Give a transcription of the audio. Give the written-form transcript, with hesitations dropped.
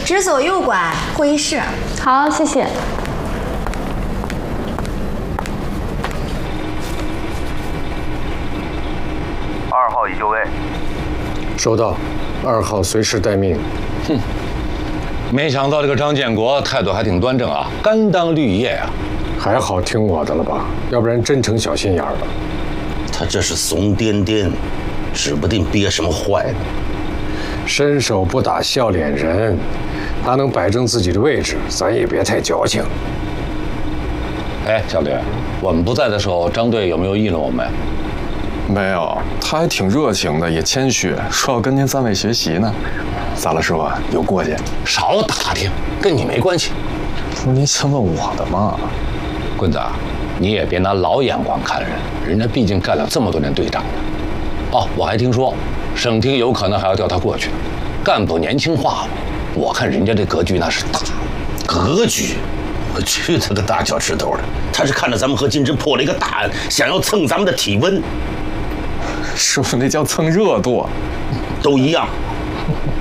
直走右拐会议室。 好，谢谢。 2号已就位。 收到，2号随时待命。 哼，没想到这个张建国态度还挺端正啊，甘当绿叶啊。 还好听我的了吧？要不然真成小心眼了。 他这是怂颠颠，指不定憋什么坏的。 伸手不打笑脸人，他能摆正自己的位置，咱也别太矫情。 哎，小吕，我们不在的时候，张队有没有议论我们呀？ 没有，他还挺热情的，也谦虚，说要跟您3位学习呢。咋了，师傅？有过节？ 少打听，跟你没关系。 不是您先问我的吗？ 棍子啊，你也别拿老眼光看人，人家毕竟干了这么多年队长了。哦，我还听说，省厅有可能还要调他过去，干部年轻化了。我看人家这格局那是大， 格局。我去他个大脚趾头的！他是看着咱们和金针破了一个大案，想要蹭咱们的体温。 师傅，那叫蹭热度， 都一样。